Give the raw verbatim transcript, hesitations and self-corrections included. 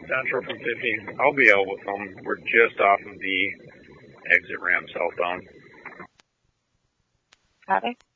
Central from fifty. I'll be able to film. We're just off of the exit ramp southbound. Copy.